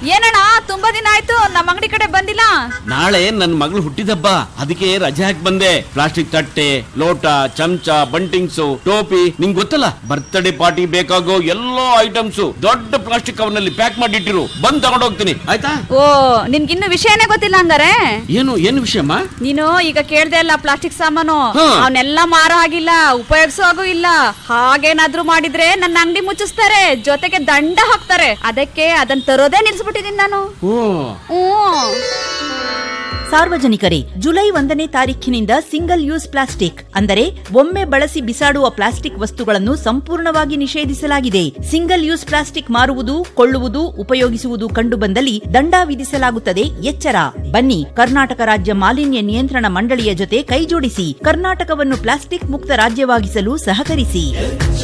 ಏನಣ್ಣ ತುಂಬಾ ದಿನ ಆಯ್ತು ನಮ್ಮ ಅಂಗಡಿ ಕಡೆ ಬಂದಿಲ್ಲ. ನಾಳೆ ನನ್ನ ಮಗಳು ಹುಟ್ಟಿದಬ್ಬ, ಅದಕ್ಕೆ ರಜೆ ಹಾಕಿ ಬಂದೆ. ಪ್ಲಾಸ್ಟಿಕ್ ತಟ್ಟೆ, ಲೋಟ, ಚಮಚ, ಬಂಟಿಂಗ್ಸ್, ಟೋಪಿ, ನಿಂಗ್ ಗೊತ್ತಲ್ಲ ಬರ್ತ್ಡೇ ಪಾರ್ಟಿ ಬೇಕಾಗೋ ಎಲ್ಲಾ ಐಟಮ್ಸ್ ದೊಡ್ಡ ಪ್ಲಾಸ್ಟಿಕ್ ಕವರ್ನಲ್ಲಿ ಪ್ಯಾಕ್ ಮಾಡಿಟ್ಟಿರು, ಬಂದ್ ತಗೊಂಡ್ ಹೋಗ್ತೀನಿ ಆಯ್ತಾ. ಓ ನಿನ್ಗಿನ್ನು ವಿಷಯನೇ ಗೊತ್ತಿಲ್ಲ ಹಂಗಾರೆ. ಏನು ವಿಷಯಮ್ಮ? ನೀನು ಈಗ ಕೇಳ್ದೆ ಅಲ್ಲ ಪ್ಲಾಸ್ಟಿಕ್ ಸಾಮಾನು, ಅವನ್ನೆಲ್ಲ ಮಾರೋ ಆಗಿಲ್ಲ, ಉಪಯೋಗಿಸೋ ಹಾಗೂ ಇಲ್ಲ. ಹಾಗೇನಾದ್ರೂ ಮಾಡಿದ್ರೆ ನನ್ನ ಅಂಗಡಿ ಮುಚ್ಚಿಸ್ತಾರೆ, ಜೊತೆಗೆ ದಂಡ ಹಾಕ್ತಾರೆ. ಅದಕ್ಕೆ ಅದನ್ನ ತರೋದೇ ನಿಲ್ಸ್ಬಿಟ್ಟಿದೀನಿ ನಾನು. ಸಾರ್ವಜನಿಕರೇ, ಜುಲೈ 1ನೇ ತಾರೀಖಿನಿಂದ ಸಿಂಗಲ್ ಯೂಸ್ ಪ್ಲಾಸ್ಟಿಕ್ ಅಂದರೆ ಒಮ್ಮೆ ಬಳಸಿ ಬಿಸಾಡುವ ಪ್ಲಾಸ್ಟಿಕ್ ವಸ್ತುಗಳನ್ನು ಸಂಪೂರ್ಣವಾಗಿ ನಿಷೇಧಿಸಲಾಗಿದೆ. ಸಿಂಗಲ್ ಯೂಸ್ ಪ್ಲಾಸ್ಟಿಕ್ ಮಾರುವುದು, ಕೊಳ್ಳುವುದು, ಉಪಯೋಗಿಸುವುದು ಕಂಡುಬಂದಲ್ಲಿ ದಂಡ ವಿಧಿಸಲಾಗುತ್ತದೆ. ಎಚ್ಚರ! ಬನ್ನಿ, ಕರ್ನಾಟಕ ರಾಜ್ಯ ಮಾಲಿನ್ಯ ನಿಯಂತ್ರಣ ಮಂಡಳಿಯ ಜೊತೆ ಕೈಜೋಡಿಸಿ ಕರ್ನಾಟಕವನ್ನು ಪ್ಲಾಸ್ಟಿಕ್ ಮುಕ್ತ ರಾಜ್ಯವಾಗಿಸಲು ಸಹಕರಿಸಿ.